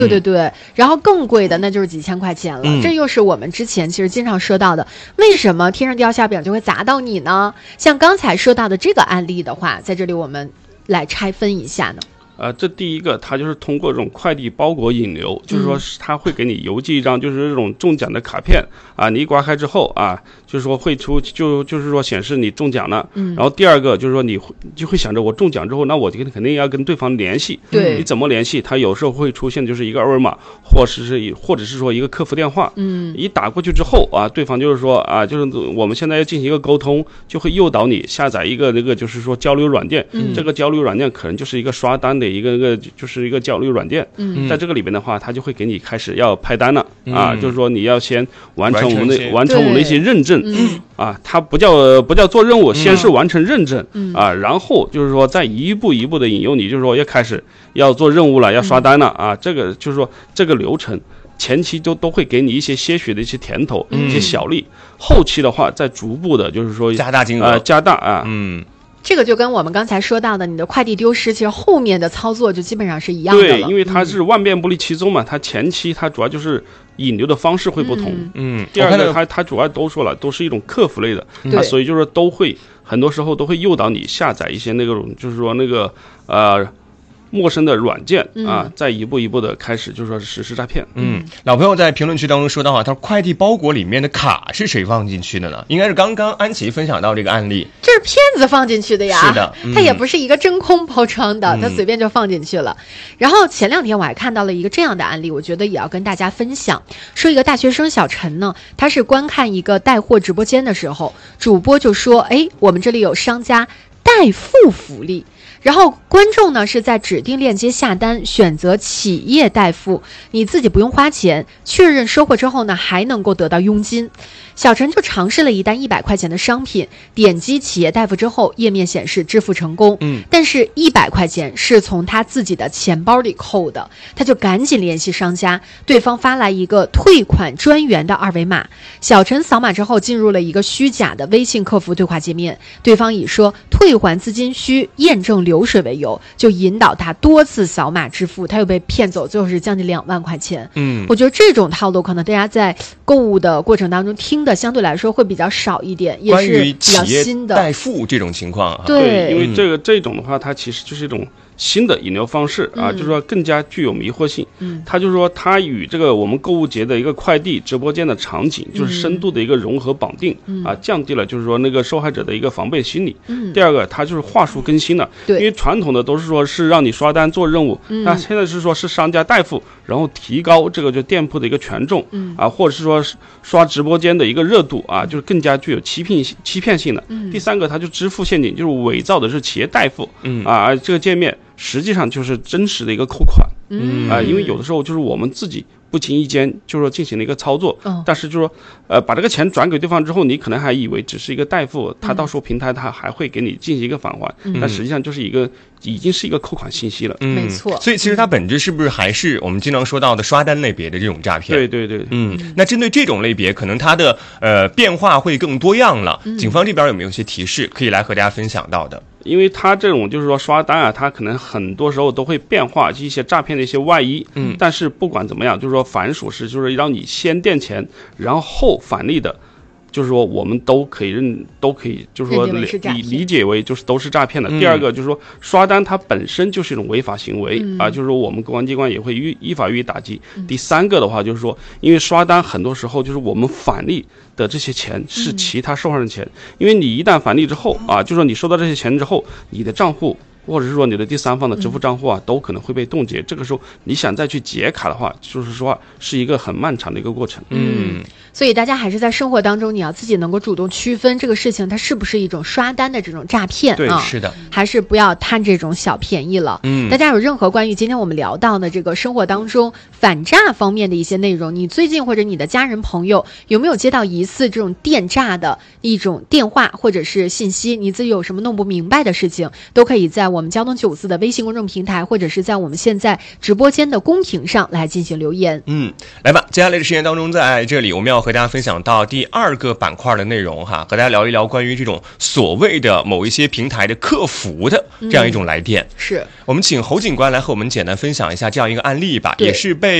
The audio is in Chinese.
对，然后更贵的那就是几千块钱了。这又是我们之前其实经常说到的，为什么天上掉馅饼就会砸到你呢？像刚才说到的这个案例的话，在这里我们来拆分一下呢。 这第一个，它就是通过这种快递包裹引流，就是说它会给你邮寄一张就是这种中奖的卡片啊，你一刮开之后啊，就是说会出就是说显示你中奖了。然后第二个就是说你就会想着我中奖之后，那我肯定要跟对方联系。 对， 你怎么联系？它有时候会出现就是一个二维码，或者是说一个客服电话。一打过去之后啊，对方就是说啊，就是我们现在要进行一个沟通，就会诱导你下载一个那个就是说交流软件。这个交流软件可能就是一个刷单的一个就是一个交流软件。在这个里边的话，它就会给你开始要拍单了啊，就是说你要先完成我们的一些认证啊，它不叫做任务，先是完成认证啊，然后就是说再一步一步的引诱你，就是说要开始要做任务了，要刷单了啊，这个就是说这个流程前期都会给你一些些许的一些甜头，一些小利，后期的话再逐步的就是说加大金额， 加大啊， 这个就跟我们刚才说到的，你的快递丢失，其实后面的操作就基本上是一样的了。 对，因为它是万变不离其宗嘛，它前期它主要就是引流的方式会不同。第二个它主要都说了，都是一种客服类的，所以就是都会很多时候都会诱导你下载一些那种就是说那个陌生的软件啊，再一步一步的开始就是说实施诈骗。 老朋友在评论区当中说到啊，他说快递包裹里面的卡是谁放进去的呢？应该是刚刚安琪分享到这个案例， 这是骗子放进去的呀。 是的， 它也不是一个真空包装的，它随便就放进去了。然后前2天我还看到了一个这样的案例，我觉得也要跟大家分享。说一个大学生小陈呢，他是观看一个带货直播间的时候，主播就说：“我们这里有商家代付福利。”然后观众呢是在指定链接下单，选择企业代付，你自己不用花钱，确认收货之后呢还能够得到佣金。小陈就尝试了一单100块钱的商品，点击企业代付之后，页面显示支付成功。但是100块钱是从他自己的钱包里扣的，他就赶紧联系商家，对方发来一个退款专员的2维码。小陈扫码之后进入了一个虚假的微信客服对话界面，对方以说退还资金需验证流水为由，就引导他多次扫码支付，他又被骗走，最后是将近2万块钱。我觉得这种套路可能大家在购物的过程当中听的相对来说会比较少一点，也是比较新的。 关于企业代付这种情况， 对， 因为这种的话，它其实就是一种新的引流方式啊，就是说更加具有迷惑性。它就是说它与这个我们购物节的一个快递直播间的场景就是深度的一个融合绑定啊，降低了就是说那个受害者的一个防备心理。第二个，它就是话术更新了，因为传统的都是说是让你刷单做任务，那现在是说是商家代付，然后提高这个就店铺的一个权重啊，或者是说刷直播间的一个热度啊，就是更加具有欺骗性的。第三个，它就支付陷阱，就是伪造的是企业代付啊，这个界面实际上就是真实的一个扣款。因为有的时候就是我们自己不经意间就是说进行了一个操作，但是就是说把这个钱转给对方之后，你可能还以为只是一个代付，他到时候平台他还会给你进行一个返还，但实际上就是已经是一个扣款信息了。 没错。 所以其实它本质是不是还是我们经常说到的刷单类别的这种诈骗？ 对。 那针对这种类别，可能它的变化会更多样了。警方这边有没有一些提示可以来和大家分享到的？ 因为它这种就是说刷单啊，它可能很多时候都会变化一些诈骗的一些外衣。但是不管怎么样，就是说凡属是就是让你先垫钱，然后返利的，就是说我们都可以就是说理解为就是都是诈骗的。第二个就是说刷单它本身就是一种违法行为啊，就是说我们公安机关也会依法予以打击。第三个的话就是说，因为刷单很多时候就是我们返利的这些钱是其他受害人的钱，因为你一旦返利之后啊，就是说你收到这些钱之后，你的账户或者是说你的第三方的支付账户啊，都可能会被冻结。这个时候你想再去解卡的话，就是说是一个很漫长的一个过程。 所以大家还是在生活当中，你要自己能够主动区分这个事情它是不是一种刷单的这种诈骗啊？ 对，是的， 还是不要贪这种小便宜了。大家有任何关于今天我们聊到的这个生活当中反诈方面的一些内容，你最近或者你的家人朋友有没有接到疑似这种电诈的一种电话或者是信息？你自己有什么弄不明白的事情，都可以在我们交通954的微信公众平台，或者是在我们现在直播间的公屏上来进行留言。 来吧，接下来的时间当中，在这里我们要和大家分享到第2个板块的内容哈，和大家聊一聊关于这种所谓的某一些平台的客服的这样一种来电。 是我们请侯警官来和我们简单分享一下这样一个案例吧，也是被